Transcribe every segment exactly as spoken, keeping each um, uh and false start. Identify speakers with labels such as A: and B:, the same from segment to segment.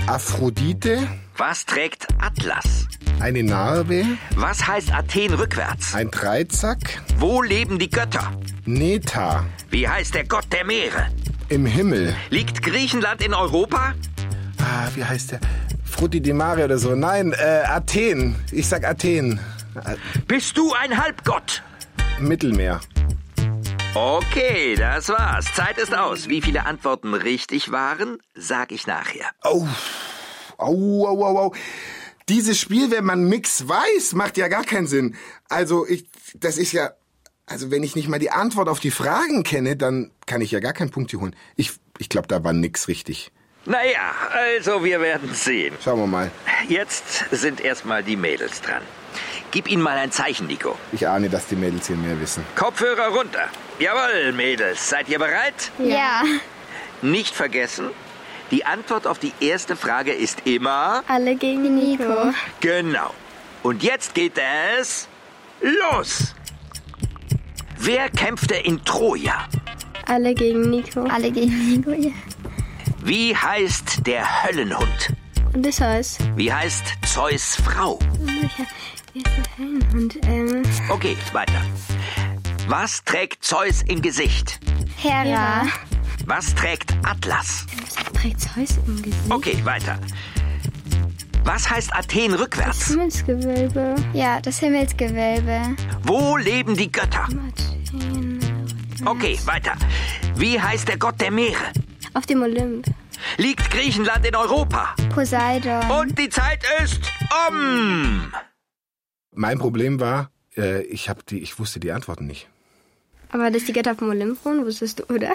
A: Aphrodite.
B: Was trägt Atlas?
A: Eine Narbe.
B: Was heißt Athen rückwärts?
A: Ein Dreizack.
B: Wo leben die Götter?
A: Neta.
B: Wie heißt der Gott der Meere?
A: Im Himmel.
B: Liegt Griechenland in Europa?
A: Ah, wie heißt der? Frutti di Mare oder so. Nein, äh, Athen. Ich sag Athen.
B: Bist du ein Halbgott?
A: Mittelmeer.
B: Okay, das war's. Zeit ist aus. Wie viele Antworten richtig waren, sag ich nachher.
A: Oh, au, au, au, au. Dieses Spiel, wenn man Mix weiß, macht ja gar keinen Sinn. Also, ich, das ist ja, also wenn ich nicht mal die Antwort auf die Fragen kenne, dann kann ich ja gar keinen Punkt hier holen. Ich, ich glaube, da war nix richtig.
B: Naja, also wir werden sehen.
A: Schauen wir mal.
B: Jetzt sind erstmal die Mädels dran. Gib ihnen mal ein Zeichen, Nico.
A: Ich ahne, dass die Mädels hier mehr wissen.
B: Kopfhörer runter. Jawohl, Mädels. Seid ihr bereit?
C: Ja.
B: Nicht vergessen, die Antwort auf die erste Frage ist immer...
C: Alle gegen Nico.
B: Genau. Und jetzt geht es los. Wer kämpfte in Troja?
C: Alle gegen Nico. Alle gegen Nico, ja.
B: Wie heißt der Höllenhund?
C: Und das heißt?
B: Wie heißt Zeus' Frau?
C: Ja, wie ist der Höllenhund? Ähm...
B: Okay, weiter. Was trägt Zeus im Gesicht?
C: Hera.
B: Was trägt Atlas?
C: Was trägt Zeus im Gesicht?
B: Okay, weiter. Was heißt Athen rückwärts?
C: Das Himmelsgewölbe. Ja, das Himmelsgewölbe.
B: Wo leben die Götter?
C: Athen.
B: Okay, weiter. Wie heißt der Gott der Meere?
C: Auf dem Olymp.
B: Liegt Griechenland in Europa?
C: Poseidon.
B: Und die Zeit ist um!
A: Mein Problem war, äh, ich, hab die, ich wusste die Antworten nicht.
C: Aber dass die Götter auf dem Olymp wohnen, wusstest du, oder?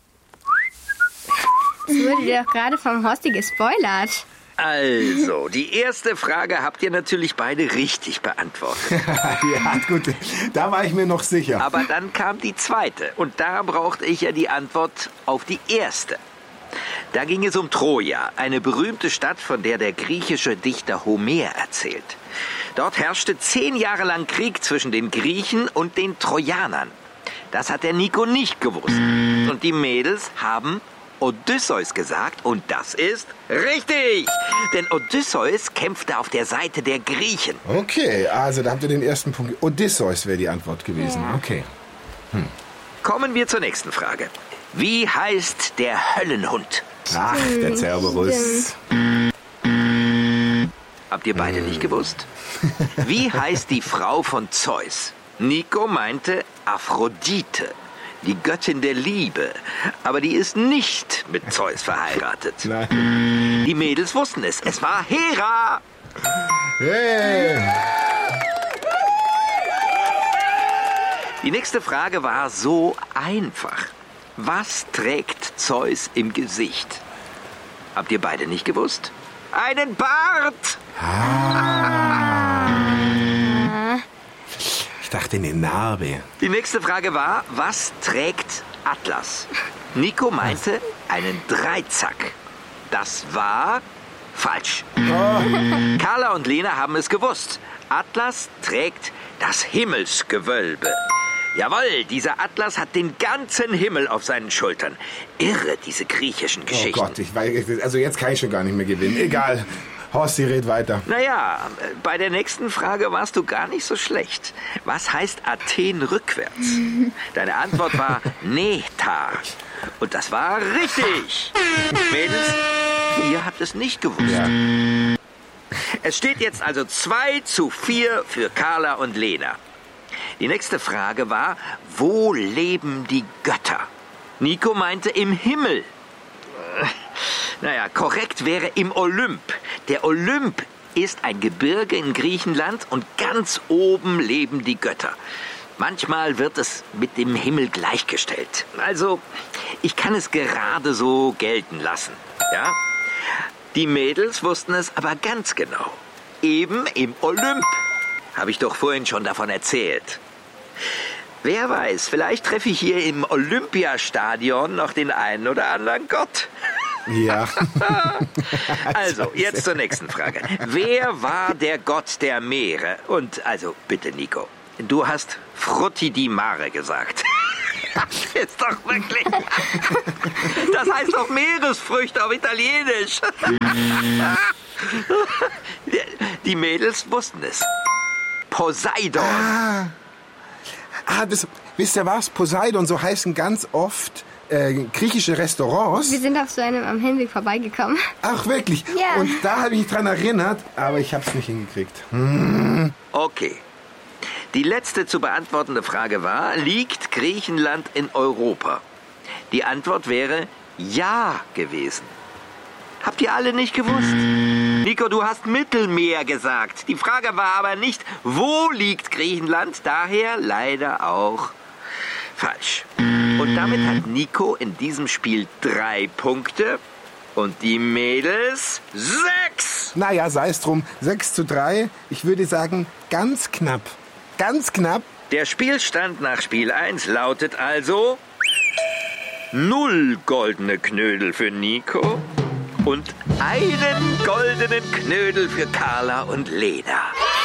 C: Das wurde dir doch gerade vom Horsti gespoilert.
B: Also, die erste Frage habt ihr natürlich beide richtig beantwortet.
A: Ja, gut, da war ich mir noch sicher.
B: Aber dann kam die zweite und da brauchte ich ja die Antwort auf die erste. Da ging es um Troja, eine berühmte Stadt, von der der griechische Dichter Homer erzählt. Dort herrschte zehn Jahre lang Krieg zwischen den Griechen und den Trojanern. Das hat der Nico nicht gewusst. Und die Mädels haben Odysseus gesagt und das ist richtig. Denn Odysseus kämpfte auf der Seite der Griechen.
A: Okay, also da habt ihr den ersten Punkt. Odysseus wäre die Antwort gewesen. Ja. Okay. Hm.
B: Kommen wir zur nächsten Frage. Wie heißt der Höllenhund?
A: Ach, der Cerberus.
B: Habt ihr beide nicht gewusst? Wie heißt die Frau von Zeus? Nico meinte Aphrodite, die Göttin der Liebe. Aber die ist nicht mit Zeus verheiratet.
A: Nein.
B: Die Mädels wussten es. Es war Hera.
A: Hey.
B: Die nächste Frage war so einfach. Was trägt Zeus im Gesicht? Habt ihr beide nicht gewusst? Einen Bart!
A: Ah. Ich dachte eine Narbe.
B: Die nächste Frage war, was trägt Atlas? Nico meinte einen Dreizack. Das war falsch.
A: Oh.
B: Carla und Lena haben es gewusst. Atlas trägt das Himmelsgewölbe. Jawohl, dieser Atlas hat den ganzen Himmel auf seinen Schultern. Irre, diese griechischen Geschichten.
A: Oh Gott, ich weiß, also jetzt kann ich schon gar nicht mehr gewinnen. Egal, Horsti, red weiter.
B: Naja, bei der nächsten Frage warst du gar nicht so schlecht. Was heißt Athen rückwärts? Deine Antwort war Neta. Und das war richtig. Mädels, ihr habt es nicht gewusst.
A: Ja.
B: Es steht jetzt also zwei zu vier für Carla und Lena. Die nächste Frage war, wo leben die Götter? Nico meinte im Himmel. Naja, korrekt wäre im Olymp. Der Olymp ist ein Gebirge in Griechenland und ganz oben leben die Götter. Manchmal wird es mit dem Himmel gleichgestellt. Also, ich kann es gerade so gelten lassen. Ja? Die Mädels wussten es aber ganz genau. Eben im Olymp. Habe ich doch vorhin schon davon erzählt. Wer weiß, vielleicht treffe ich hier im Olympiastadion noch den einen oder anderen Gott.
A: Ja.
B: Also, jetzt zur nächsten Frage. Wer war der Gott der Meere? Und also, bitte, Nico, du hast Frutti di Mare gesagt. Ist doch wirklich... Das heißt doch Meeresfrüchte auf Italienisch. Die Mädels wussten es. Poseidon.
A: Ah, ah das, wisst ihr was? Poseidon, so heißen ganz oft äh, griechische Restaurants.
C: Wir sind auf so einem am Hinweg vorbeigekommen.
A: Ach, wirklich?
C: Ja.
A: Und da habe ich mich dran erinnert, aber ich habe es nicht hingekriegt. Hm.
B: Okay. Die letzte zu beantwortende Frage war, liegt Griechenland in Europa? Die Antwort wäre ja gewesen. Habt ihr alle nicht gewusst? Nico, du hast Mittelmeer gesagt. Die Frage war aber nicht, wo liegt Griechenland? Daher leider auch falsch. Und damit hat Nico in diesem Spiel drei Punkte und die Mädels sechs.
A: Naja, sei es drum. sechs zu drei. Ich würde sagen, ganz knapp. Ganz knapp.
B: Der Spielstand nach Spiel eins lautet also null goldene Knödel für Nico und einen goldenen Knödel für Carla und Lena.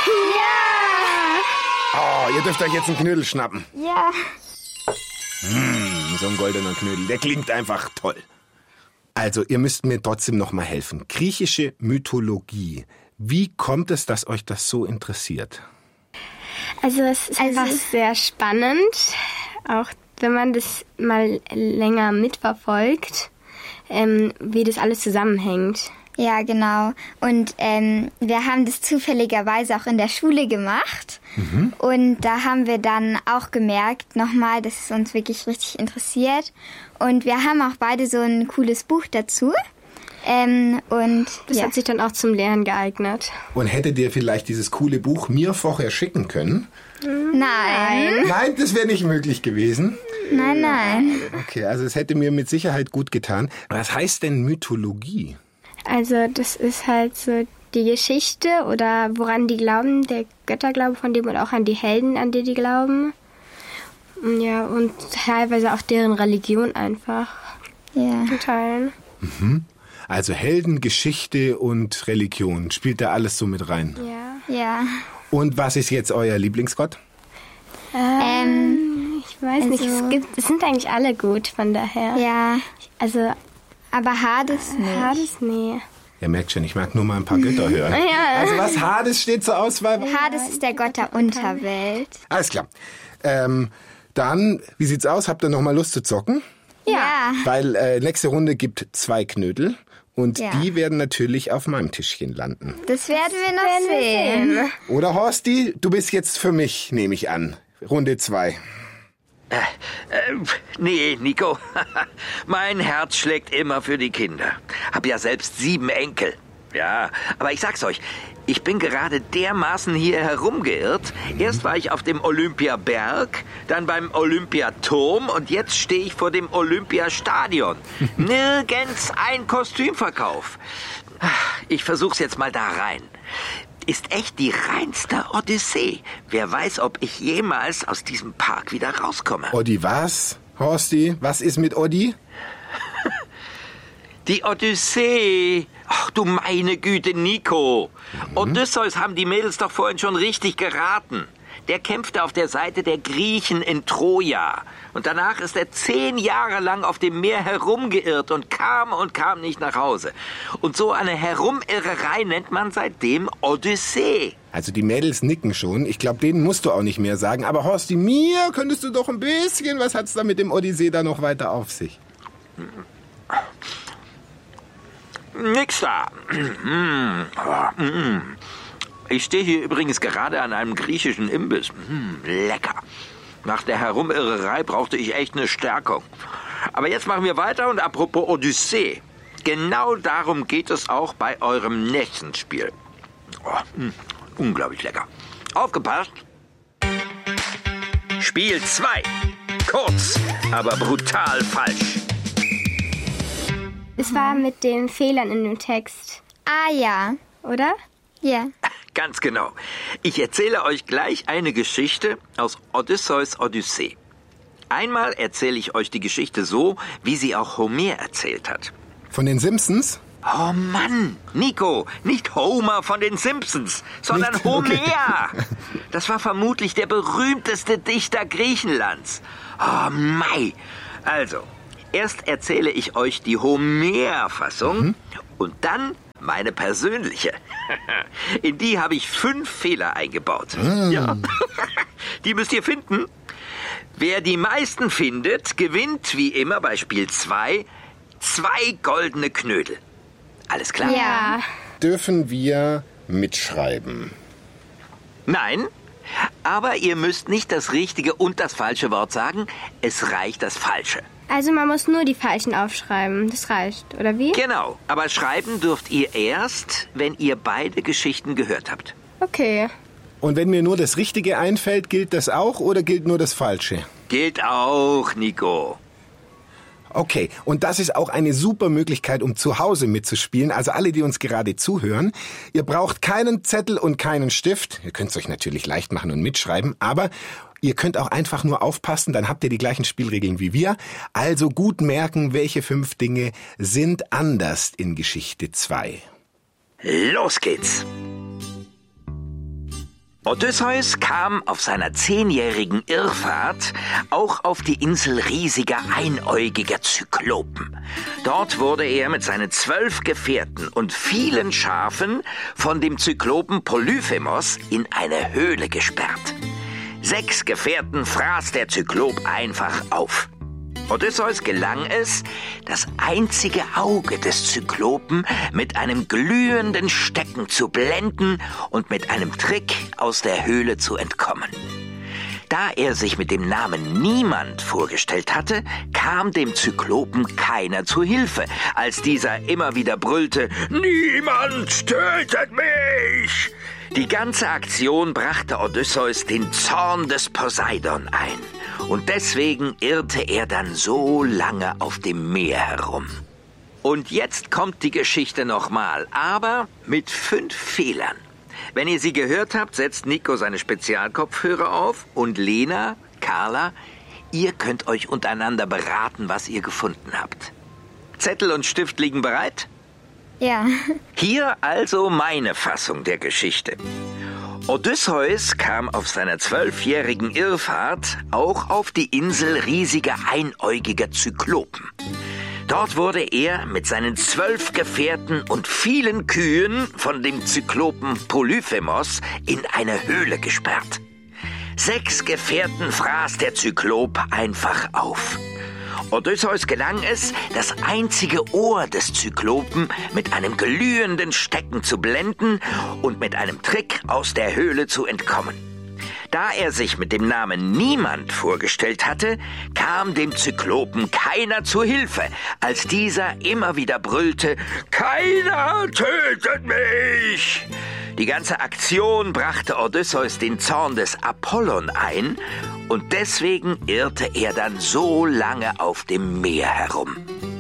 A: Oh, ihr dürft euch jetzt einen Knödel schnappen.
C: Ja.
A: Mmh, so ein goldener Knödel, der klingt einfach toll. Also, ihr müsst mir trotzdem noch mal helfen. Griechische Mythologie. Wie kommt es, dass euch das so interessiert?
C: Also es ist einfach sehr spannend, auch wenn man das mal länger mitverfolgt, ähm, wie das alles zusammenhängt.
D: Ja, genau. Und ähm, wir haben das zufälligerweise auch in der Schule gemacht. Mhm. Und da haben wir dann auch gemerkt, nochmal, dass es uns wirklich richtig interessiert. Und wir haben auch beide so ein cooles Buch dazu. Ähm, und
C: das ja. hat sich dann auch zum Lernen geeignet.
A: Und hättet ihr vielleicht dieses coole Buch mir vorher schicken können?
D: Nein.
A: Nein, das wäre nicht möglich gewesen.
D: Nein, nein.
A: Okay, also es hätte mir mit Sicherheit gut getan. Was heißt denn Mythologie?
C: Also das ist halt so die Geschichte oder woran die glauben, der Götterglaube von dem und auch an die Helden, an die die glauben. Ja, und teilweise auch deren Religion einfach.
D: Ja.
C: In Teilen.
A: Mhm. Also Helden, Geschichte und Religion. Spielt da alles so mit rein?
C: Ja.
D: Ja.
A: Und was ist jetzt euer Lieblingsgott?
C: Ähm, ich weiß
D: also,
C: nicht, es gibt, es sind eigentlich alle gut, von daher.
D: Ja.
C: Also,
D: aber Hades nicht.
C: Hades, nee.
A: Ihr merkt schon, ich mag nur mal ein paar Götter hören.
C: Ja.
A: Also was Hades steht zur Auswahl?
D: Hades ist der Gott der Unterwelt.
A: Alles klar. Ähm, dann, wie sieht's aus? Habt ihr noch mal Lust zu zocken?
D: Ja.
A: Weil äh, nächste Runde gibt zwei Knödel. Und
D: Ja.
A: die werden natürlich auf meinem Tischchen landen.
D: Das werden wir noch sehen.
A: Oder Horsti, du bist jetzt für mich, nehme ich an. Runde zwei.
B: Äh, äh, nee, Nico. Mein Herz schlägt immer für die Kinder. Hab ja selbst sieben Enkel. Ja, aber ich sag's euch, ich bin gerade dermaßen hier herumgeirrt. Erst war ich auf dem Olympiaberg, dann beim Olympiaturm und jetzt stehe ich vor dem Olympiastadion. Nirgends ein Kostümverkauf. Ich versuch's jetzt mal da rein. Ist echt die reinste Odyssee. Wer weiß, ob ich jemals aus diesem Park wieder rauskomme.
A: Oddi was? Horsti, was ist mit Oddi?
B: Die Odyssee. Ach du meine Güte, Nico. Mhm. Odysseus haben die Mädels doch vorhin schon richtig geraten. Der kämpfte auf der Seite der Griechen in Troja. Und danach ist er zehn Jahre lang auf dem Meer herumgeirrt und kam und kam nicht nach Hause. Und so eine Herumirrerei nennt man seitdem Odyssee.
A: Also die Mädels nicken schon. Ich glaube, denen musst du auch nicht mehr sagen. Aber Horsti, mir könntest du doch ein bisschen, was hat's da mit dem Odyssee da noch weiter auf sich?
B: Nix da. Ich stehe hier übrigens gerade an einem griechischen Imbiss. Lecker. Nach der Herumirrerei brauchte ich echt eine Stärkung. Aber jetzt machen wir weiter und apropos Odyssee. Genau darum geht es auch bei eurem nächsten Spiel. Oh, mh, unglaublich lecker. Aufgepasst. Spiel zwei. Kurz, aber brutal falsch.
C: Es war mit den Fehlern in dem Text,
D: Ah ja.
C: oder?
D: Ja.
B: Ganz genau. Ich erzähle euch gleich eine Geschichte aus Odysseus Odyssee. Einmal erzähle ich euch die Geschichte so, wie sie auch Homer erzählt hat.
A: Von den Simpsons?
B: Oh Mann, Nico, nicht Homer von den Simpsons, sondern
A: Nicht?
B: Homer.
A: Okay.
B: Das war vermutlich der berühmteste Dichter Griechenlands. Oh Mei. Also, erst erzähle ich euch die Homer-Fassung mhm. und dann meine persönliche. In die habe ich fünf Fehler eingebaut. Mhm. Ja. Die müsst ihr finden. Wer die meisten findet, gewinnt wie immer bei Spiel zwei zwei goldene Knödel. Alles klar?
C: Ja.
A: Dürfen wir mitschreiben?
B: Nein, aber ihr müsst nicht das richtige und das falsche Wort sagen. Es reicht das Falsche.
C: Also man muss nur die falschen aufschreiben. Das reicht, oder wie?
B: Genau, aber schreiben dürft ihr erst, wenn ihr beide Geschichten gehört habt.
C: Okay.
A: Und wenn mir nur das Richtige einfällt, gilt das auch oder gilt nur das Falsche?
B: Gilt auch, Nico.
A: Okay, und das ist auch eine super Möglichkeit, um zu Hause mitzuspielen. Also alle, die uns gerade zuhören, ihr braucht keinen Zettel und keinen Stift. Ihr könnt es euch natürlich leicht machen und mitschreiben, aber ihr könnt auch einfach nur aufpassen, dann habt ihr die gleichen Spielregeln wie wir. Also gut merken, welche fünf Dinge sind anders in Geschichte zwei.
B: Los geht's! Odysseus kam auf seiner zehnjährigen Irrfahrt auch auf die Insel riesiger einäugiger Zyklopen. Dort wurde er mit seinen zwölf Gefährten und vielen Schafen von dem Zyklopen Polyphemos in eine Höhle gesperrt. Sechs Gefährten fraß der Zyklop einfach auf. Odysseus gelang es, das einzige Auge des Zyklopen mit einem glühenden Stecken zu blenden und mit einem Trick aus der Höhle zu entkommen. Da er sich mit dem Namen Niemand vorgestellt hatte, kam dem Zyklopen keiner zu Hilfe, als dieser immer wieder brüllte: »Niemand tötet mich!« Die ganze Aktion brachte Odysseus den Zorn des Poseidon ein. Und deswegen irrte er dann so lange auf dem Meer herum. Und jetzt kommt die Geschichte nochmal, aber mit fünf Fehlern. Wenn ihr sie gehört habt, setzt Nico seine Spezialkopfhörer auf und Lena, Carla, ihr könnt euch untereinander beraten, was ihr gefunden habt. Zettel und Stift liegen bereit?
D: Ja.
B: Hier also meine Fassung der Geschichte. Odysseus kam auf seiner zwölfjährigen Irrfahrt auch auf die Insel riesiger einäugiger Zyklopen. Dort wurde er mit seinen zwölf Gefährten und vielen Kühen von dem Zyklopen Polyphemos in eine Höhle gesperrt. Sechs Gefährten fraß der Zyklop einfach auf. Odysseus gelang es, das einzige Ohr des Zyklopen mit einem glühenden Stecken zu blenden und mit einem Trick aus der Höhle zu entkommen. Da er sich mit dem Namen Niemand vorgestellt hatte, kam dem Zyklopen keiner zu Hilfe, als dieser immer wieder brüllte: »Keiner tötet mich!« Die ganze Aktion brachte Odysseus den Zorn des Apollon ein und deswegen irrte er dann so lange auf dem Meer herum.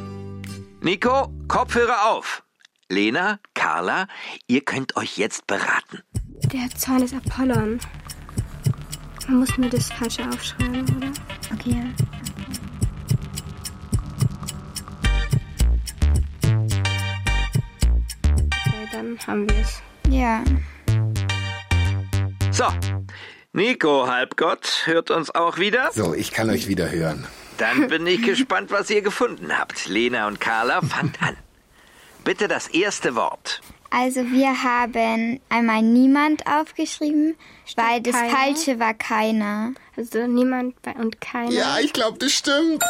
B: Nico, Kopfhörer auf! Lena, Carla, ihr könnt euch jetzt beraten.
C: Der Zorn des Apollon. Man muss mir das Falsche aufschreiben, oder?
D: Okay.
C: Okay, dann haben wir es.
D: Ja.
B: So, Nico Halbgott hört uns auch wieder.
A: So, ich kann euch wieder hören.
B: Dann bin ich gespannt, was ihr gefunden habt. Lena und Carla, fangt an. Bitte das erste Wort.
D: Also wir haben einmal Niemand aufgeschrieben,
C: Stimmt,
D: weil das
C: keiner.
D: Falsche war keiner.
C: Also niemand bei- und keiner.
A: Ja, ich glaube, das stimmt.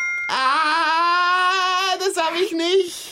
A: Ah, das habe ich nicht.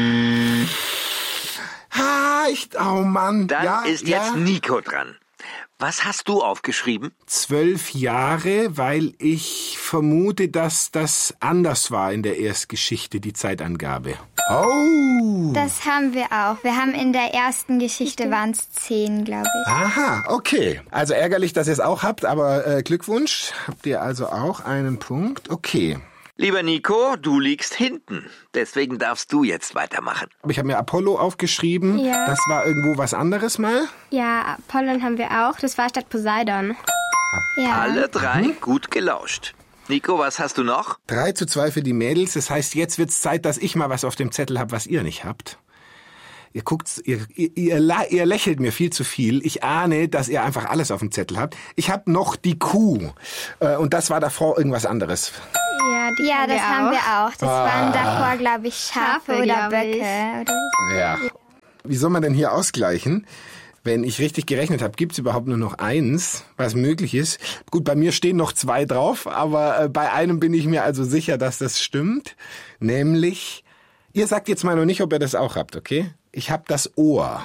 A: Ah, ich, oh Mann.
B: Dann
A: ja,
B: ist
A: ja.
B: jetzt Nico dran. Was hast du aufgeschrieben?
A: Zwölf Jahre, weil ich vermute, dass das anders war in der Erstgeschichte, die Zeitangabe. Oh!
D: Das haben wir auch. Wir haben in der ersten Geschichte waren es zehn, glaube ich.
A: Aha, okay. Also ärgerlich, dass ihr es auch habt, aber äh, Glückwunsch. Habt ihr also auch einen Punkt? Okay.
B: Lieber Nico, du liegst hinten. Deswegen darfst du jetzt weitermachen.
A: Aber ich habe mir Apollo aufgeschrieben.
C: Ja.
A: Das war irgendwo was anderes mal.
C: Ja, Apollon haben wir auch. Das war statt Poseidon.
D: Ja.
B: Alle drei gut gelauscht. Nico, was hast du noch?
A: drei zu zwei für die Mädels. Das heißt, jetzt wird's Zeit, dass ich mal was auf dem Zettel habe, was ihr nicht habt. Ihr guckt, ihr, ihr, ihr, ihr lächelt mir viel zu viel. Ich ahne, dass ihr einfach alles auf dem Zettel habt. Ich habe noch die Kuh. Äh, und das war davor irgendwas anderes.
C: Ja, die
D: Ja,
C: haben
D: das
C: wir
D: haben
C: auch.
D: wir auch. Das
A: Ah.
D: waren davor, glaube ich, Schafe,
C: Schafe,
D: oder
C: glaub
D: Böcke.
C: ich.
D: Oder
A: Ja. Wie soll man denn hier ausgleichen? Wenn ich richtig gerechnet habe, gibt's überhaupt nur noch eins, was möglich ist. Gut, bei mir stehen noch zwei drauf, aber äh, bei einem bin ich mir also sicher, dass das stimmt. Nämlich, ihr sagt jetzt mal noch nicht, ob ihr das auch habt, okay? Ich habe das Ohr.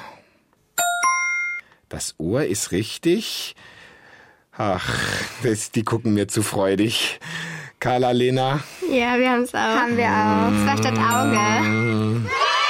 A: Das Ohr ist richtig. Ach, das, die gucken mir zu freudig. Carla, Lena.
C: Ja, wir haben es auch.
D: haben wir auch.
C: Es war statt Auge.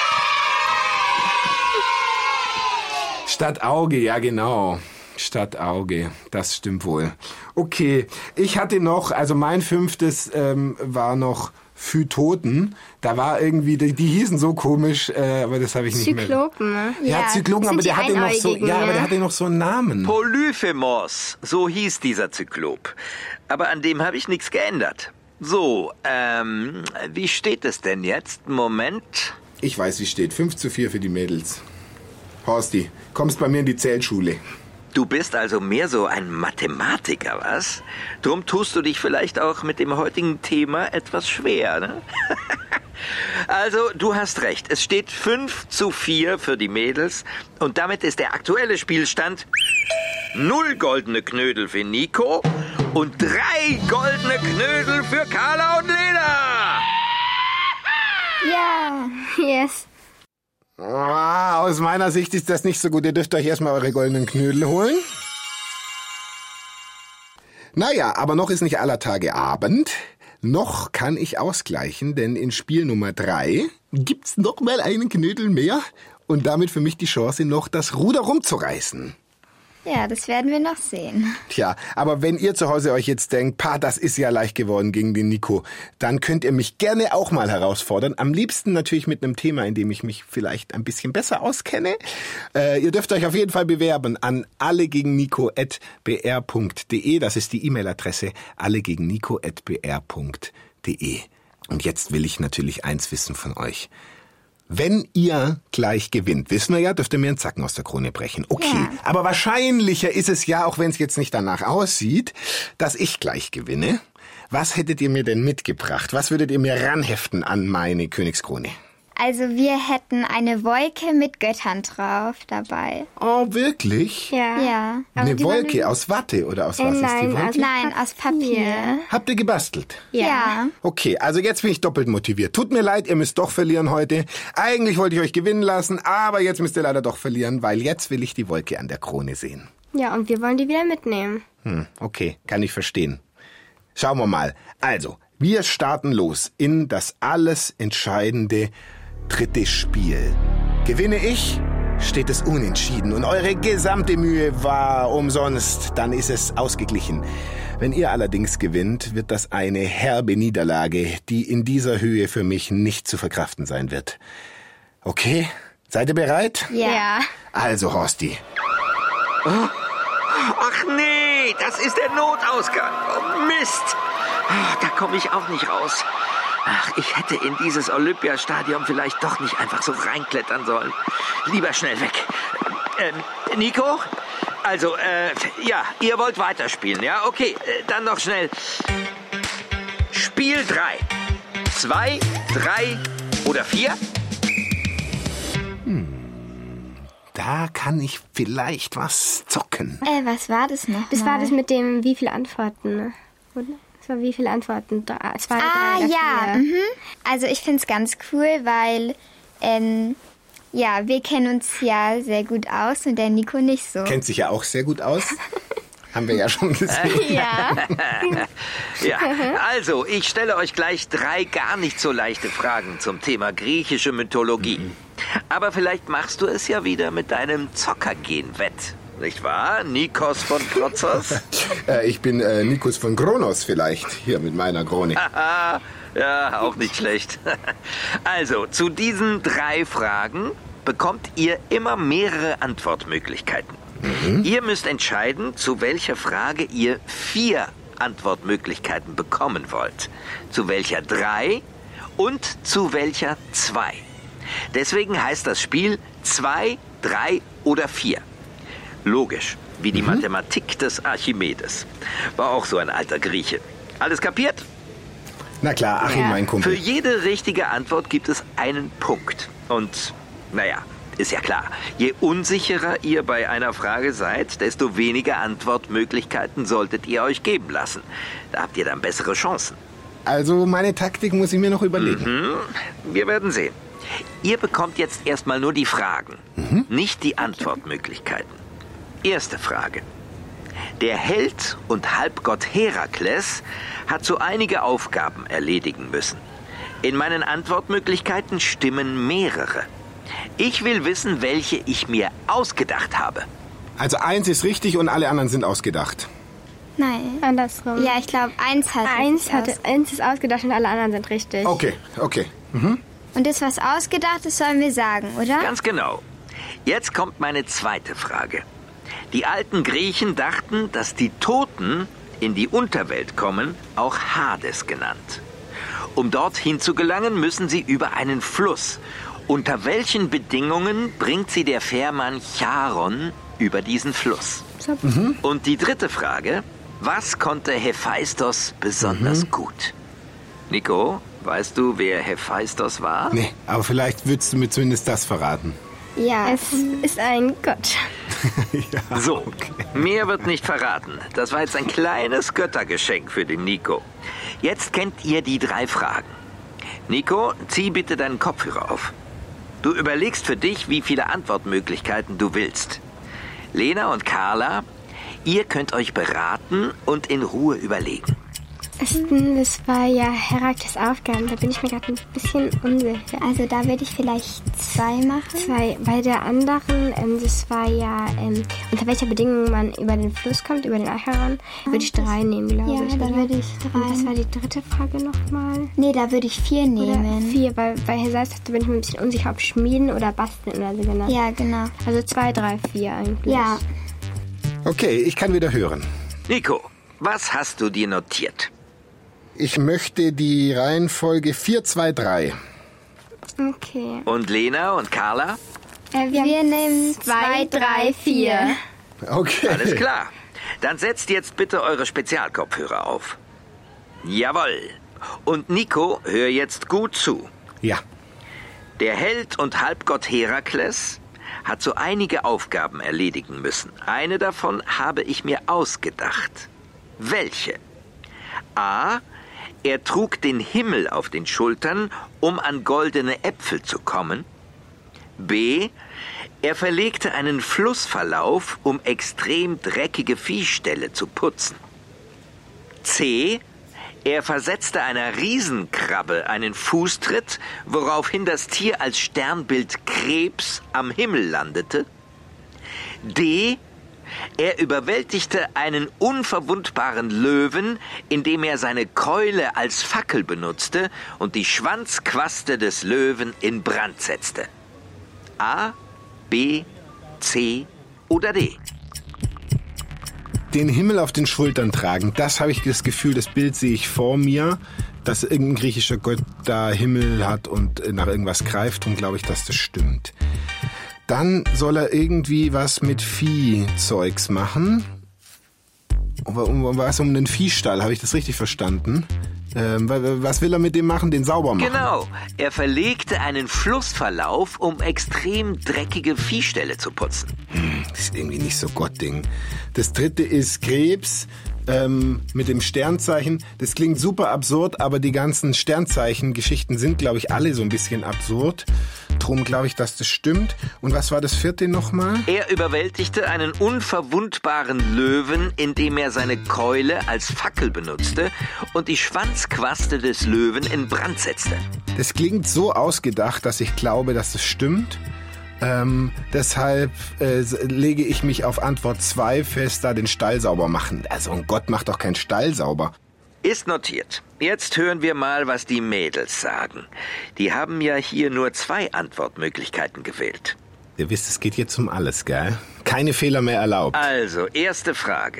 A: Statt Auge, ja genau. Statt Auge, das stimmt wohl. Okay, ich hatte noch, also mein fünftes ähm, war noch Phytoten. Da war irgendwie, die, die hießen so komisch, äh, aber das habe ich nicht mehr.
C: Zyklopen, ne?
A: Ja,
D: Ja,
A: Zyklopen,
C: sind
A: aber
C: die
A: der hatte noch so,
C: Einäugigen,
A: ja, aber der
C: ne?
A: hatte noch so einen Namen.
B: Polyphemos, so hieß dieser Zyklop. Aber an dem habe ich nichts geändert. So, ähm, wie steht es denn jetzt? Moment.
A: Ich weiß, wie steht. fünf zu vier für die Mädels. Horsti, kommst bei mir in die Zählschule.
B: Du bist also mehr so ein Mathematiker, was? Drum tust du dich vielleicht auch mit dem heutigen Thema etwas schwer, ne? Also, du hast recht. Es steht fünf zu vier für die Mädels. Und damit ist der aktuelle Spielstand null goldene Knödel für Nico und drei goldene Knödel für Carla und Lena.
D: Ja.
C: Yes.
A: Ah, aus meiner Sicht ist das nicht so gut. Ihr dürft euch erstmal eure goldenen Knödel holen. Naja, aber noch ist nicht aller Tage Abend. Noch kann ich ausgleichen, denn in Spiel Nummer drei gibt's noch mal einen Knödel mehr und damit für mich die Chance, noch das Ruder rumzureißen.
D: Ja, das werden wir noch sehen.
A: Tja, aber wenn ihr zu Hause euch jetzt denkt, pa, das ist ja leicht geworden gegen den Nico, dann könnt ihr mich gerne auch mal herausfordern. Am liebsten natürlich mit einem Thema, in dem ich mich vielleicht ein bisschen besser auskenne. Äh, ihr dürft euch auf jeden Fall bewerben an allegegen-nico at b r punkt d e. Das ist die E-Mail-Adresse allegegen-nico at b r punkt d e. Und jetzt will ich natürlich eins wissen von euch. Wenn ihr gleich gewinnt, wissen wir ja, dürft ihr mir einen Zacken aus der Krone brechen. Okay,
D: Ja.
A: aber wahrscheinlicher ist es ja, auch wenn es jetzt nicht danach aussieht, dass ich gleich gewinne. Was hättet ihr mir denn mitgebracht? Was würdet ihr mir ranheften an meine Königskrone?
D: Also wir hätten eine Wolke mit Göttern drauf dabei.
A: Oh, wirklich?
C: Ja.
D: Ja.
C: Aber
A: Eine
C: die
A: Wolke
C: waren-
A: aus Watte oder aus
C: Äh,
A: was ist die
C: nein,
A: Wolke?
C: aus-
D: Nein, aus Papier.
A: Habt ihr gebastelt?
C: Ja.
D: Ja.
A: Okay, also jetzt bin ich doppelt motiviert. Tut mir leid, ihr müsst doch verlieren heute. Eigentlich wollte ich euch gewinnen lassen, aber jetzt müsst ihr leider doch verlieren, weil jetzt will ich die Wolke an der Krone sehen.
C: Ja, und wir wollen die wieder mitnehmen.
A: Hm, okay, kann ich verstehen. Schauen wir mal. Also, wir starten los in das alles entscheidende dritte Spiel. Gewinne ich, steht es unentschieden und eure gesamte Mühe war umsonst. Dann ist es ausgeglichen. Wenn ihr allerdings gewinnt, wird das eine herbe Niederlage, die in dieser Höhe für mich nicht zu verkraften sein wird. Okay, seid ihr bereit?
D: Ja.
A: Also, Horsti.
B: Ach nee, das ist der Notausgang. Oh Mist. Ah, Da komme ich auch nicht raus. Ach, ich hätte in dieses Olympiastadion vielleicht doch nicht einfach so reinklettern sollen. Lieber schnell weg. Ähm, Nico? Also, äh, ja, ihr wollt weiterspielen, ja? Okay, äh, dann noch schnell. Spiel drei. Zwei, drei oder vier?
A: Da kann ich vielleicht was zocken.
D: Äh, was war das noch?
C: Das
D: mal?
C: war das mit dem, wie viele Antworten, ne? Oder? Das war wie viele Antworten? Drei, zwei,
D: Ah,
C: drei oder
D: ja.
C: vier.
D: Mhm. Also ich finde es ganz cool, weil ähm, ja, wir kennen uns ja sehr gut aus und der Nico nicht so.
A: Kennt sich ja auch sehr gut aus. Haben wir ja schon gesehen.
C: Ja.
B: Ja, also, ich stelle euch gleich drei gar nicht so leichte Fragen zum Thema griechische Mythologie. Aber vielleicht machst du es ja wieder mit deinem Zockergen wett. Nicht wahr, Nikos von Protzos?
A: Äh, ich bin äh, Nikos von Kronos vielleicht, hier mit meiner Krone.
B: Ah, ja, auch nicht schlecht. Also, zu diesen drei Fragen bekommt ihr immer mehrere Antwortmöglichkeiten. Ihr müsst entscheiden, zu welcher Frage ihr vier Antwortmöglichkeiten bekommen wollt. Zu welcher drei und zu welcher zwei. Deswegen heißt das Spiel zwei, drei oder vier. Logisch, wie die mhm. Mathematik des Archimedes. War auch so ein alter Grieche. Alles kapiert?
A: Na klar, Achim, ja. mein Kumpel.
B: Für jede richtige Antwort gibt es einen Punkt. Und, naja, ist ja klar, je unsicherer ihr bei einer Frage seid, desto weniger Antwortmöglichkeiten solltet ihr euch geben lassen. Da habt ihr dann bessere Chancen.
A: Also meine Taktik muss ich mir noch überlegen.
B: Mhm. Wir werden sehen. Ihr bekommt jetzt erstmal nur die Fragen, mhm. nicht die Antwortmöglichkeiten. Erste Frage. Der Held und Halbgott Herakles hat so einige Aufgaben erledigen müssen. In meinen Antwortmöglichkeiten stimmen mehrere. Ich will wissen, welche ich mir ausgedacht habe.
A: Also eins ist richtig und alle anderen sind ausgedacht.
D: Nein.
C: Andersrum.
D: Ja, ich glaube, eins hat
C: eins, hatte, eins ist ausgedacht und alle anderen sind richtig.
A: Okay, okay. Mhm.
D: Und das, was ausgedacht ist, sollen wir sagen, oder?
B: Ganz genau. Jetzt kommt meine zweite Frage. Die alten Griechen dachten, dass die Toten in die Unterwelt kommen, auch Hades genannt. Um dorthin zu gelangen, müssen sie über einen Fluss. Unter welchen Bedingungen bringt sie der Fährmann Charon über diesen Fluss? Mhm. Und die dritte Frage, was konnte Hephaistos besonders mhm. gut? Nico, weißt du, wer Hephaistos war?
A: Nee, aber vielleicht würdest du mir zumindest das verraten.
C: Ja, es ist ein Gott.
B: ja, so, okay. Mehr wird nicht verraten. Das war jetzt ein kleines Göttergeschenk für den Nico. Jetzt kennt ihr die drei Fragen. Nico, zieh bitte deinen Kopfhörer auf. Du überlegst für dich, wie viele Antwortmöglichkeiten du willst. Lena und Carla, ihr könnt euch beraten und in Ruhe überlegen.
C: Das war ja Herakles Aufgaben, da bin ich mir gerade ein bisschen unsicher.
D: Also da würde ich vielleicht zwei machen.
C: Zwei. Bei der anderen, ähm, das war ja, ähm, unter welcher Bedingung man über den Fluss kommt, über den Acheron, würde ich drei nehmen, glaube
D: ja,
C: ich.
D: Ja, da würde ich drei.
C: Und was war die dritte Frage nochmal?
D: Nee, da würde ich vier nehmen.
C: Oder vier, weil bei Hephaistos bin ich mir ein bisschen unsicher, ob Schmieden oder Basteln oder so genannt.
D: Ja, genau.
C: Also zwei, drei, vier eigentlich.
D: Ja.
A: Okay, ich kann wieder hören.
B: Nico, was hast du dir notiert?
A: Ich möchte die Reihenfolge vier, zwei, drei.
C: Okay.
B: Und Lena und Carla?
D: Äh, wir, wir nehmen zwei, drei, vier.
A: Okay.
B: Alles klar. Dann setzt jetzt bitte eure Spezialkopfhörer auf. Jawohl. Und Nico, hör jetzt gut zu.
A: Ja.
B: Der Held und Halbgott Herakles hat so einige Aufgaben erledigen müssen. Eine davon habe ich mir ausgedacht. Welche? A. Er trug den Himmel auf den Schultern, um an goldene Äpfel zu kommen. B. Er verlegte einen Flussverlauf, um extrem dreckige Viehställe zu putzen. C. Er versetzte einer Riesenkrabbe einen Fußtritt, woraufhin das Tier als Sternbild Krebs am Himmel landete. D. Er überwältigte einen unverwundbaren Löwen, indem er seine Keule als Fackel benutzte und die Schwanzquaste des Löwen in Brand setzte. A, B, C oder D?
A: Den Himmel auf den Schultern tragen, das habe ich das Gefühl, das Bild sehe ich vor mir, dass irgendein griechischer Gott da Himmel hat und nach irgendwas greift, und glaube ich, dass das stimmt. Dann soll er irgendwie was mit Viehzeugs machen. Um, um was? Um den Viehstall, habe ich das richtig verstanden? Ähm, was will er mit dem machen? Den sauber machen?
B: Genau. Er verlegte einen Flussverlauf, um extrem dreckige Viehställe zu putzen.
A: Hm, das ist irgendwie nicht so Gottding. Das dritte ist Krebs. Ähm, mit dem Sternzeichen. Das klingt super absurd, aber die ganzen Sternzeichen-Geschichten sind, glaube ich, alle so ein bisschen absurd. Drum glaube ich, dass das stimmt. Und was war das vierte nochmal?
B: Er überwältigte einen unverwundbaren Löwen, indem er seine Keule als Fackel benutzte und die Schwanzquaste des Löwen in Brand setzte.
A: Das klingt so ausgedacht, dass ich glaube, dass das stimmt. Ähm, deshalb äh, lege ich mich auf Antwort zwei fest, da den Stall sauber machen. Also ein Gott macht doch keinen Stall sauber.
B: Ist notiert. Jetzt hören wir mal, was die Mädels sagen. Die haben ja hier nur zwei Antwortmöglichkeiten gewählt.
A: Ihr wisst, es geht jetzt um alles, gell? Keine Fehler mehr erlaubt.
B: Also, erste Frage.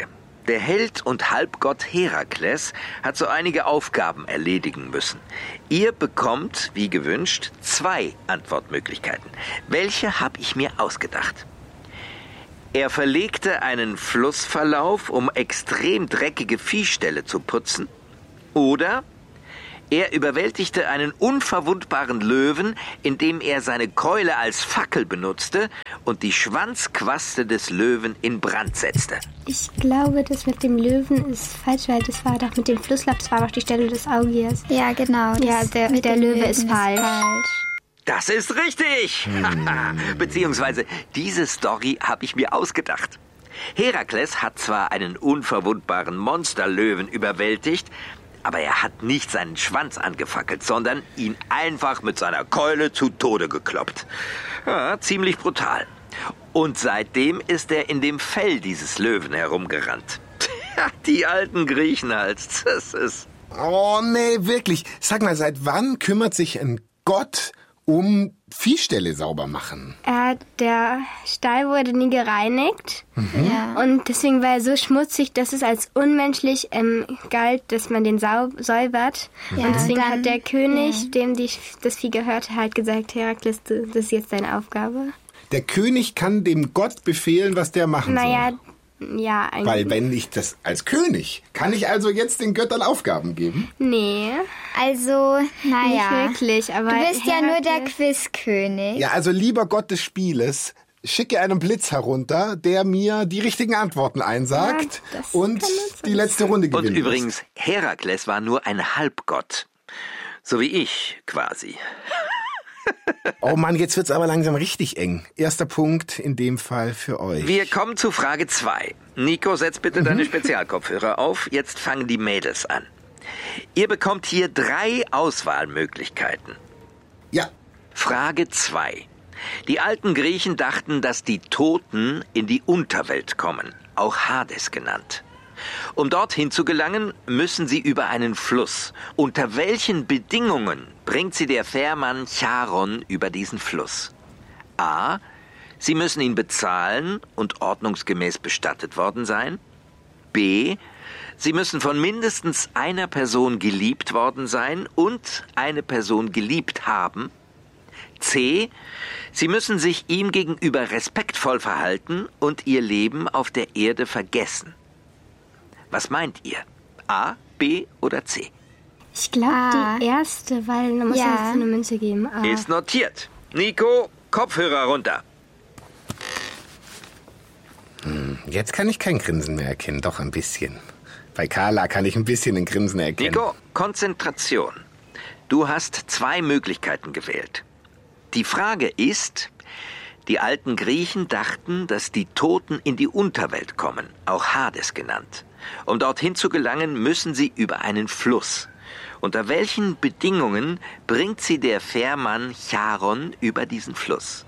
B: Der Held und Halbgott Herakles hat so einige Aufgaben erledigen müssen. Ihr bekommt, wie gewünscht, zwei Antwortmöglichkeiten. Welche habe ich mir ausgedacht? Er verlegte einen Flussverlauf, um extrem dreckige Viehställe zu putzen. Oder er überwältigte einen unverwundbaren Löwen, indem er seine Keule als Fackel benutzte und die Schwanzquaste des Löwen in Brand setzte.
C: Ich glaube, das mit dem Löwen ist falsch, weil das war doch mit dem Flusslauf, das war doch die Stelle des Auges.
D: Ja, genau.
C: Ja, der, der Löwe
D: Löwen
C: ist falsch. falsch.
B: Das ist richtig! Hm. Beziehungsweise, diese Story habe ich mir ausgedacht. Herakles hat zwar einen unverwundbaren Monsterlöwen überwältigt, aber er hat nicht seinen Schwanz angefackelt, sondern ihn einfach mit seiner Keule zu Tode gekloppt. Ja, ziemlich brutal. Und seitdem ist er in dem Fell dieses Löwen herumgerannt. Die alten Griechen halt, das ist...
A: Oh nee, wirklich. Sag mal, seit wann kümmert sich ein Gott um Viehställe sauber machen?
C: Äh, der Stall wurde nie gereinigt.
A: Mhm.
C: Ja. Und deswegen war er so schmutzig, dass es als unmenschlich ähm, galt, dass man den sau- säubert.
D: Ja,
C: und deswegen
D: dann,
C: hat der König,
D: ja.
C: dem die, das Vieh gehörte, halt gesagt, Herakles, das ist jetzt deine Aufgabe.
A: Der König kann dem Gott befehlen, was der machen
C: naja,
A: soll.
C: Ja, eigentlich.
A: Weil wenn ich das als König, kann ich also jetzt den Göttern Aufgaben geben?
C: Nee.
D: Also, naja.
C: Nicht wirklich, aber...
D: Du bist ja nur der
C: Herakles-
D: Quizkönig.
A: Ja, also lieber Gott des Spieles, schicke einen Blitz herunter, der mir die richtigen Antworten einsagt
C: Ja, das
A: und
C: kann man so
A: die letzte Runde gewinnt.
B: Und übrigens, Herakles war nur ein Halbgott. So wie ich, quasi.
A: Oh Mann, jetzt wird's aber langsam richtig eng. Erster Punkt in dem Fall für euch.
B: Wir kommen zu Frage zwei. Nico, setz bitte
A: Mhm.
B: deine Spezialkopfhörer auf. Jetzt fangen die Mädels an. Ihr bekommt hier drei Auswahlmöglichkeiten.
A: Ja,
B: Frage zwei. Die alten Griechen dachten, dass die Toten in die Unterwelt kommen, auch Hades genannt. Um dorthin zu gelangen, müssen sie über einen Fluss. Unter welchen Bedingungen bringt sie der Fährmann Charon über diesen Fluss? A. Sie müssen ihn bezahlen und ordnungsgemäß bestattet worden sein. B. Sie müssen von mindestens einer Person geliebt worden sein und eine Person geliebt haben. C. Sie müssen sich ihm gegenüber respektvoll verhalten und ihr Leben auf der Erde vergessen. Was meint ihr? A, B oder C?
C: Ich glaube
D: Ah.
C: die erste, weil da muss
D: Ja.
C: es so eine Münze geben. Ah.
B: Ist notiert. Nico, Kopfhörer runter.
A: jetzt kann ich kein Grinsen mehr erkennen, doch ein bisschen. Bei Carla kann ich ein bisschen ein Grinsen erkennen.
B: Nico, Konzentration. Du hast zwei Möglichkeiten gewählt. Die Frage ist, die alten Griechen dachten, dass die Toten in die Unterwelt kommen, auch Hades genannt. Um dorthin zu gelangen, müssen sie über einen Fluss. Unter welchen Bedingungen bringt sie der Fährmann Charon über diesen Fluss?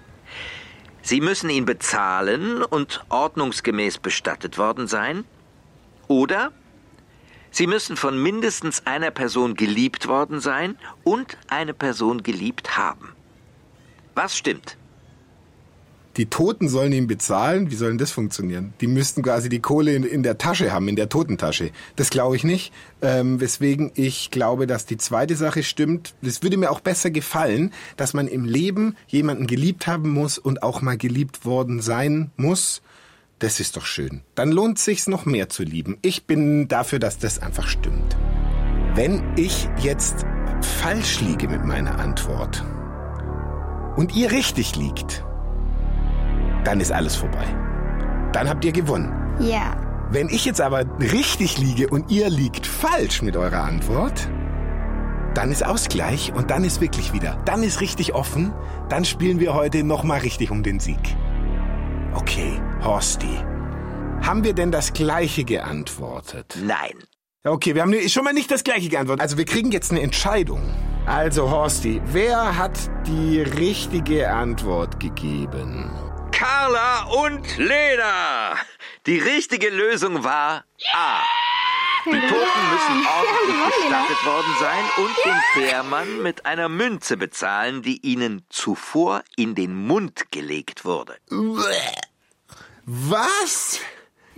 B: Sie müssen ihn bezahlen und ordnungsgemäß bestattet worden sein. Oder sie müssen von mindestens einer Person geliebt worden sein und eine Person geliebt haben. Was stimmt?
A: Die Toten sollen ihn bezahlen. Wie soll denn das funktionieren? Die müssten quasi die Kohle in, in der Tasche haben, in der Totentasche. Das glaube ich nicht. Ähm, weswegen ich glaube, dass die zweite Sache stimmt. Das würde mir auch besser gefallen, dass man im Leben jemanden geliebt haben muss und auch mal geliebt worden sein muss. Das ist doch schön. Dann lohnt sich's noch mehr zu lieben. Ich bin dafür, dass das einfach stimmt. Wenn ich jetzt falsch liege mit meiner Antwort und ihr richtig liegt, dann ist alles vorbei. Dann habt ihr gewonnen.
D: Ja.
A: Wenn ich jetzt aber richtig liege und ihr liegt falsch mit eurer Antwort, dann ist Ausgleich und dann ist wirklich wieder, dann ist richtig offen, dann spielen wir heute nochmal richtig um den Sieg. Okay, Horsti, haben wir denn das Gleiche geantwortet?
B: Nein.
A: Okay, wir haben schon mal nicht das Gleiche geantwortet. Also wir kriegen jetzt eine Entscheidung. Also Horsti, wer hat die richtige Antwort gegeben?
B: Carla und Lena. Die richtige Lösung war A. Die Toten müssen ordentlich bestattet worden sein und den Fährmann mit einer Münze bezahlen, die ihnen zuvor in den Mund gelegt wurde.
A: Was?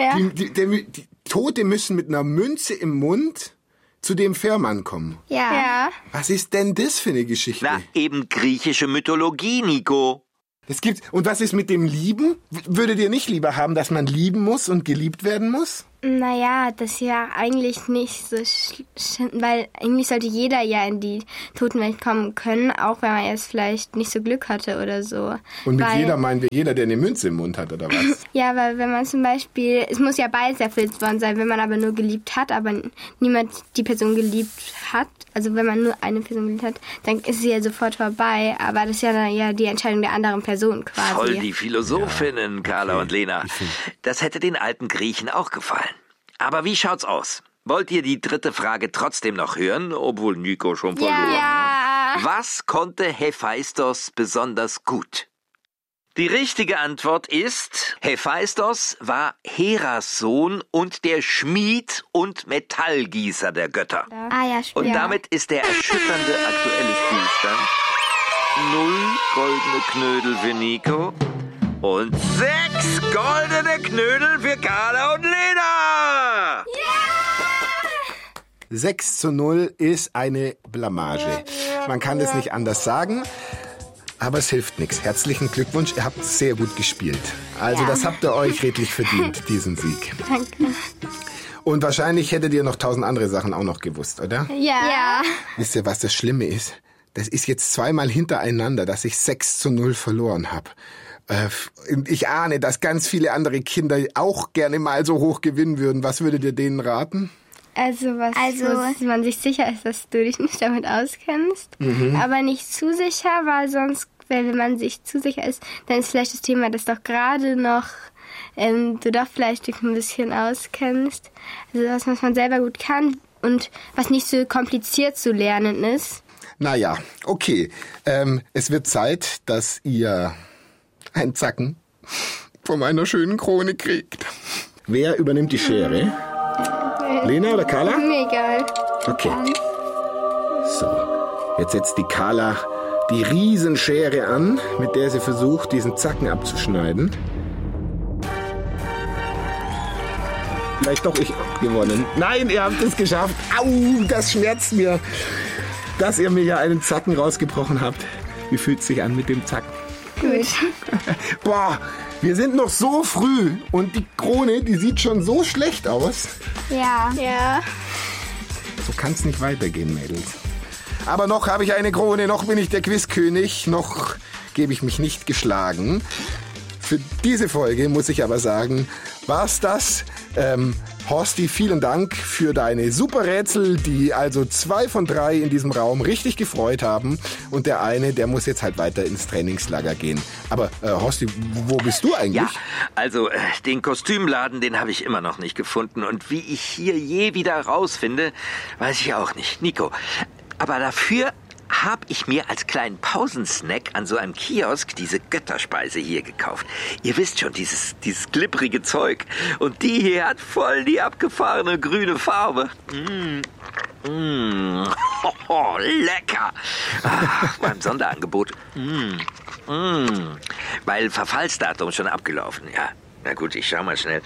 C: Ja.
A: Die, die, die, die Tote müssen mit einer Münze im Mund zu dem Fährmann kommen.
D: Ja.
C: Ja.
A: Was ist denn das für eine Geschichte?
B: Na, eben griechische Mythologie, Nico.
A: Das gibt's. Und was ist mit dem Lieben? W- Würdet ihr nicht lieber haben, dass man lieben muss und geliebt werden muss?
C: Naja, das ist ja eigentlich nicht so schlimm, weil eigentlich sollte jeder ja in die Totenwelt kommen können, auch wenn man erst vielleicht nicht so Glück hatte oder so.
A: Und mit
C: weil,
A: jeder meinen wir jeder, der eine Münze im Mund hat, oder was?
C: Ja, weil wenn man zum Beispiel, es muss ja beides erfüllt worden sein, wenn man aber nur geliebt hat, aber niemand die Person geliebt hat, also wenn man nur eine Person geliebt hat, dann ist sie ja sofort vorbei, aber das ist ja dann ja die Entscheidung der anderen Person quasi.
B: Voll die Philosophinnen, Carla und Lena. Das hätte den alten Griechen auch gefallen. Aber wie schaut's aus? Wollt ihr die dritte Frage trotzdem noch hören, obwohl Nico schon verloren
C: Ja.
B: hat? Was konnte Hephaistos besonders gut? Die richtige Antwort ist, Hephaistos war Heras Sohn und der Schmied und Metallgießer der Götter.
D: Ah ja, stimmt.
B: Und
D: Ja.
B: damit ist der erschütternde aktuelle Spielstand null goldene Knödel für Nico und sechs goldene Knödel für Carla und Lena.
A: sechs zu null ist eine Blamage. Man kann es nicht anders sagen, aber es hilft nichts. Herzlichen Glückwunsch, ihr habt sehr gut gespielt. Also
D: Ja.
A: das habt ihr euch redlich verdient, diesen Sieg.
C: Danke.
A: Und wahrscheinlich hättet ihr noch tausend andere Sachen auch noch gewusst, oder?
C: Ja.
D: Ja.
A: Wisst ihr, was das Schlimme ist? Das ist jetzt zweimal hintereinander, dass ich sechs zu null verloren habe. Ich ahne, dass ganz viele andere Kinder auch gerne mal so hoch gewinnen würden. Was würdet ihr denen raten?
C: Also was
D: Also-
C: wo man sich sicher ist, dass du dich nicht damit auskennst, aber nicht zu sicher, weil sonst, wenn man sich zu sicher ist, dann ist vielleicht das Thema, dass doch gerade noch ähm, du doch vielleicht dich ein bisschen auskennst. Also das, was man selber gut kann und was nicht so kompliziert zu lernen ist.
A: Naja, okay. Ähm, es wird Zeit, dass ihr einen Zacken von meiner schönen Krone kriegt. Wer übernimmt die Schere? Lena oder Carla?
C: Mir egal.
A: Okay. So, jetzt setzt die Carla die Riesenschere an, mit der sie versucht, diesen Zacken abzuschneiden. Vielleicht doch ich gewonnen. Nein, ihr habt es geschafft. Au, das schmerzt mir, dass ihr mir ja einen Zacken rausgebrochen habt. Wie fühlt es sich an mit dem Zacken?
C: Gut.
A: Boah, wir sind noch so früh und die Krone, die sieht schon so schlecht aus.
D: Ja.
C: Ja.
A: So kann es nicht weitergehen, Mädels. Aber noch habe ich eine Krone, noch bin ich der Quizkönig, noch gebe ich mich nicht geschlagen. Für diese Folge muss ich aber sagen, war's das. Ähm, Horsti, vielen Dank für deine super Rätsel, die also zwei von drei in diesem Raum richtig gefreut haben. Und der eine, der muss jetzt halt weiter ins Trainingslager gehen. Aber äh, Horsti, wo bist du eigentlich?
B: Ja, also äh, den Kostümladen, den habe ich immer noch nicht gefunden. Und wie ich hier je wieder rausfinde, weiß ich auch nicht. Nico, aber dafür habe ich mir als kleinen Pausensnack an so einem Kiosk diese Götterspeise hier gekauft. Ihr wisst schon, dieses, dieses glibbrige Zeug. Und die hier hat voll die abgefahrene grüne Farbe. Mm. Mm. Oh, lecker. Ah, beim Sonderangebot. Mm. Mm. Weil Verfallsdatum schon abgelaufen. Ja, na gut, ich schau mal schnell.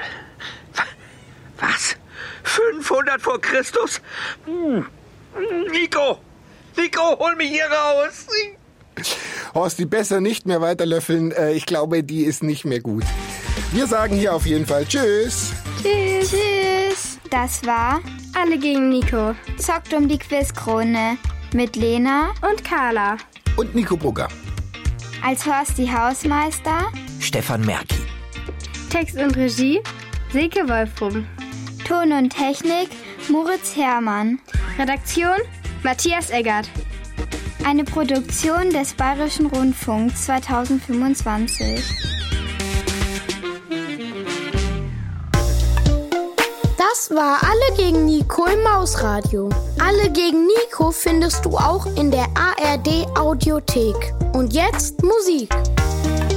B: Was? fünfhundert vor Christus? Mm. Nico! Nico, hol mich hier raus!
A: Horsti, besser nicht mehr weiterlöffeln. Äh, ich glaube, die ist nicht mehr gut. Wir sagen hier auf jeden Fall Tschüss.
C: Tschüss.
D: Tschüss. Das war
C: Alle gegen Nico
D: Zockt um die Quizkrone mit Lena
C: und Carla.
A: Und Nico Brugger.
D: als Horsti Hausmeister,
B: Stefan Merki.
C: Text und Regie Silke Wolfrum.
D: Ton und Technik Moritz Herrmann.
C: Redaktion Matthias Eggert.
D: Eine Produktion des Bayerischen Rundfunks zweitausendfünfundzwanzig.
E: Das war Alle gegen Nico im Mausradio. Alle gegen Nico findest du auch in der A R D Audiothek. Und jetzt Musik.